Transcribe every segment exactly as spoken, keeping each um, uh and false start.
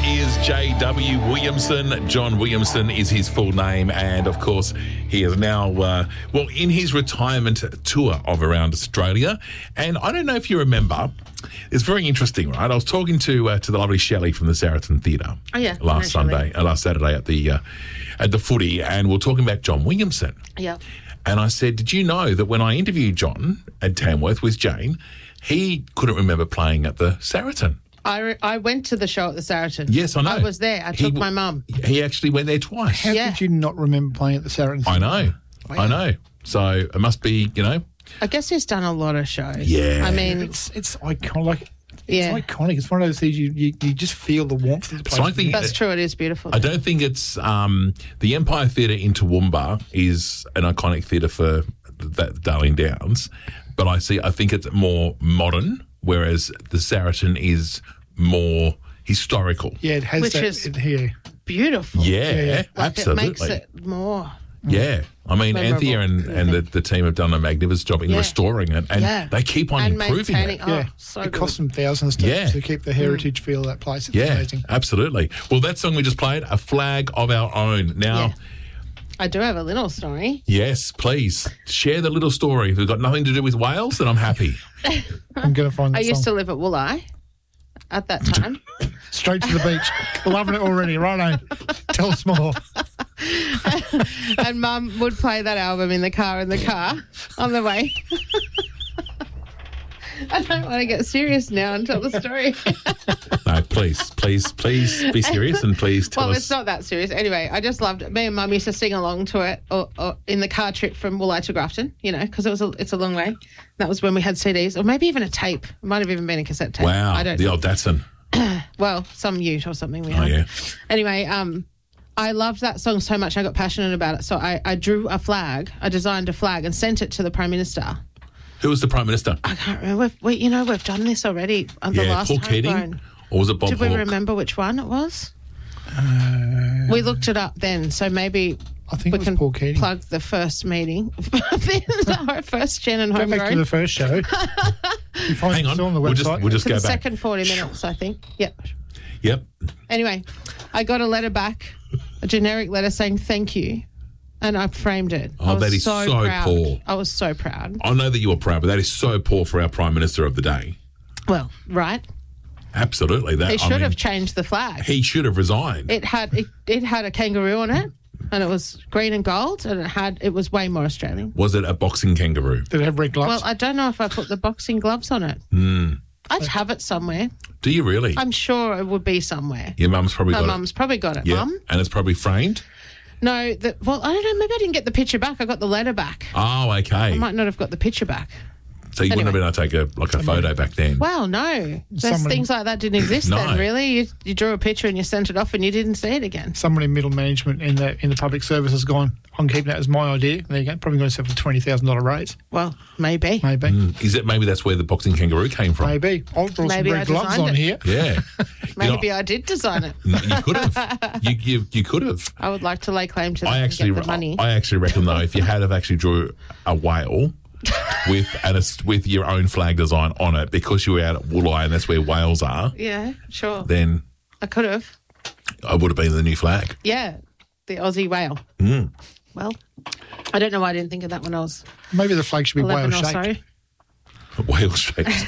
is J W Williamson. John Williamson is his full name, and of course he is now, uh, well, in his retirement tour of around Australia. And I don't know if you remember, it's very interesting, right? I was talking to uh, to the lovely Shelley from the Saracen Theatre oh, yeah. last Sunday, uh, last Saturday at the uh, at the footy, and we're talking about John Williamson. Yeah. And I said, did you know that when I interviewed John at Tamworth with Jane, he couldn't remember playing at the Saracen? I, re- I went to the show at the Saracen. Yes, I know. I was there. I took He- my mum. He actually went there twice. How Yeah. could you not remember playing at the Saracen? I know. I know. So it must be, you know. I guess he's done a lot of shows. Yeah. I mean, It's it's iconic. Like, Yeah. It's iconic. It's one of those things you, you, you just feel the warmth of the place. So I think that's true. It is beautiful. I don't think it's um, the Empire Theatre in Toowoomba is an iconic theatre for that Darling Downs, but I see. I think it's more modern, whereas the Saracen is more historical. Yeah, it has Which that is- in here. Beautiful. Yeah, Yeah, yeah. Like, absolutely. It makes it more. Yeah, I mean, Memorable. Anthea and, and the, the team have done a magnificent job in Yeah. restoring it, and Yeah. they keep on And improving maintaining. it. Oh, Yeah, so it good. costs them thousands to, Yeah. to keep the heritage feel of that place. It's Yeah, amazing. absolutely. Well, that song we just played, A Flag of Our Own. Now, Yeah. I do have a little story. yes, please share the little story. If it's got nothing to do with Wales, then I'm happy. I'm going to find I the used to song. live at Wooli at that time. Straight to the beach. Loving it already. Right, tell us more. And Mum would play that album in the car in the car on the way. I don't want to get serious now and tell the story. No, please, please, please be serious and please tell Well, us. it's not that serious. Anyway, I just loved it. Me and Mum used to sing along to it or, or in the car trip from Wooli to Grafton, you know, because it was a, it's a long way. That was when we had C Ds, or maybe even a tape. It might have even been a cassette tape. Wow, I don't the know. old Datsun. Well, some ute or something we Oh, had. yeah. Anyway, um, I loved that song so much I got passionate about it. So I, I drew a flag, I designed a flag and sent it to the Prime Minister. Who was the Prime Minister? I can't remember. We've, we, you know, we've done this already on the Yeah, last Paul Homegrown. Keating? Or was it Bob Did we Hawke? remember which one it was? Uh, We looked it up then, so maybe I think we it was can Paul Keating. plug the first meeting. Our first Jen and Go back to Homegrown. the first show. You find Hang it on, still on the we'll website. just, we'll just For go the back. second forty minutes, I think. Yep. Yep. Anyway, I got a letter back, a generic letter saying thank you, and I framed it. Oh, I was that is so, so proud. poor. I was so proud. I know that you were proud, but that is so poor for our Prime Minister of the day. Well, right. Absolutely. That He I should mean, have changed the flag. He should have resigned. It had it, it had a kangaroo on it, and it was green and gold, and it had it was way more Australian. Was it a boxing kangaroo? Did it have red gloves? Well, I don't know if I put the boxing gloves on it. Mm. I'd have it somewhere. Do you really? I'm sure it would be somewhere. Your mum's probably My got mum's probably got it. it. Yeah. Mum? And it's probably framed? No, the, well, I don't know. Maybe I didn't get the picture back. I got the letter back. Oh, okay. I might not have got the picture back. So you wouldn't have Anyway. been able to take a like a photo back then. Well, no. There's Someone- things like that didn't exist No. then, really. You, you drew a picture and you sent it off and you didn't see it again. Someone in middle management in the in the public service has gone, I'm keeping that as my idea. There you go. Probably got yourself a twenty thousand dollars raise. Well, maybe. Maybe. Mm. Is it maybe that's where the boxing kangaroo came from? Maybe. I'll draw Maybe some I red gloves designed on it. here. Yeah. Maybe You know, I did design it. you could have. You, you you could have. I would like to lay claim to that I and actually get the money. I actually reckon though if you had have actually drew a whale with and a, with your own flag design on it because you were out at Wooli and that's where whales are, yeah, sure. then I could have. I would have been the new flag. Yeah, the Aussie whale. Mm. Well, I don't know why I didn't think of that when I was Maybe the flag should be whale eleven or shaped. so. Whale shaped.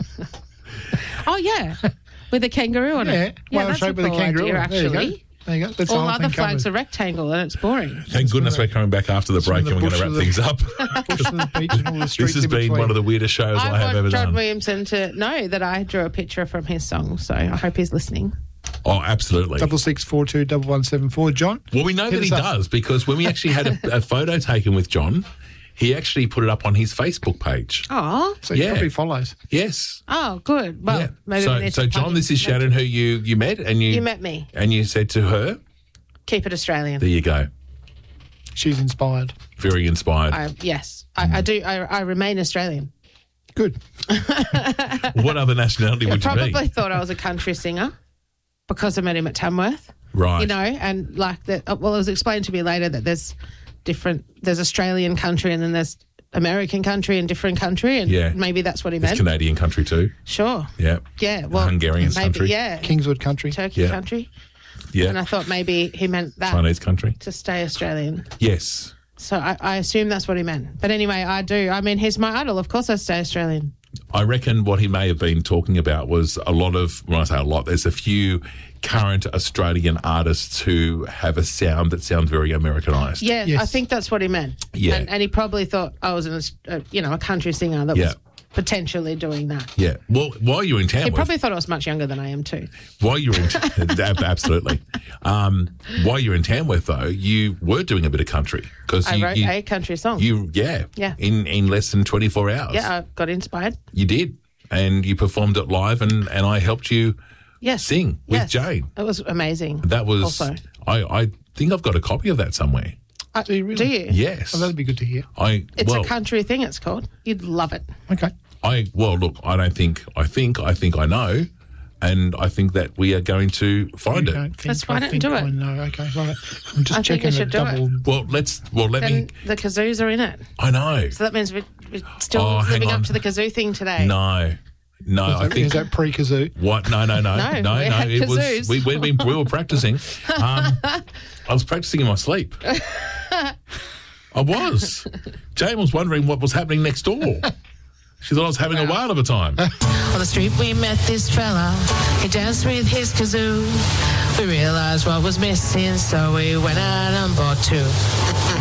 Oh, yeah, with a kangaroo on Yeah, it. Yeah, whale that's shaped a with a cool kangaroo. idea, There you go. actually. There you go. That's the All whole other thing flags covered. are rectangle and it's boring. Thank goodness we're coming back after the break in the and we're going to bush wrap of the- things up. Bush to the beach and all the streets This has in been between. one of the weirdest shows I, I have ever want John done. Williamson to know that I drew a picture from his song, so I hope he's listening. Oh, absolutely. Double six four two double one seven four. John. Well, we know Hit that he us up. does because when we actually had a, a photo taken with John, he actually put it up on his Facebook page. Oh, So he Yeah. probably follows. Yes. oh, good. Well, yeah. maybe we So, need so to John, plug this in- is Shannon, who you you met, and you You met me. and you said to her, Keep it Australian. "There you go." She's inspired. Very inspired. I, yes, I, I do. I, I remain Australian. Good. What other nationality I would you probably be? thought I was a country singer because I met him at Tamworth. Right. You know, and like that. Well, it was explained to me later that there's different. There's Australian country, and then there's American country and different country, and Yeah. maybe that's what he It's meant. Canadian country too. Sure. Yeah. Yeah. Well, Hungarian maybe, country. Yeah. Kingswood country. Turkey Yeah. country. Yeah. And I thought maybe he meant that Chinese country. to stay Australian. Yes. So I, I assume that's what he meant. But anyway, I do. I mean, he's my idol. Of course I stay Australian. I reckon what he may have been talking about was a lot of, when I say a lot, there's a few current Australian artists who have a sound that sounds very Americanised. Yeah, Yes. I think that's what he meant. Yeah. And, and he probably thought I was, an, a, you know, a country singer that Yeah. was potentially doing that. Yeah. Well, while you're in town, He with- probably thought I was much younger than I am too. while you're in ab- absolutely, um, while you're in Tamworth though, you were doing a bit of country because I you, wrote you, a country song. you, yeah, Yeah. in in less than twenty-four hours, yeah, I got inspired. you did, and you performed it live, and and I helped you Yes. sing with Yes. Jane. It was amazing. That was Also. I I think I've got a copy of that somewhere. Uh, Do you really? Do you? Yes, Oh, that'd be good to hear. I It's well a country thing, it's called. You'd love it. Okay. I well look, I don't think I think I think I know, and I think that we are going to find You it. don't think That's why I don't think do it. I know. Okay. Well, I'm just I think checking you the should do it. double. Well, let's well let me. And the kazoos are in it. I know. So that means we're, we're still Oh, hang living on. up to the kazoo thing today. No, no, I Is think that pre-kazoo? what? No, no, no, No, no, no. we had It was kazoos. we we'd been we were practicing. Um, I was practicing in my sleep. I was. Jane was wondering what was happening next door. She thought I was having a whale of a time. On the street we met this fella, he danced with his kazoo. We realised what was missing, so we went out and bought two.